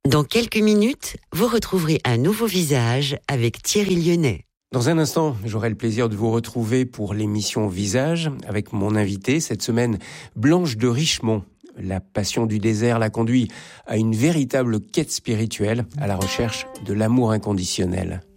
Dans quelques minutes, vous retrouverez un nouveau visage avec Thierry Lyonnais. Dans un instant, j'aurai le plaisir de vous retrouver pour l'émission Visage avec mon invité cette semaine, Blanche de Richemont. La passion du désert l'a conduit à une véritable quête spirituelle, à la recherche de l'amour inconditionnel.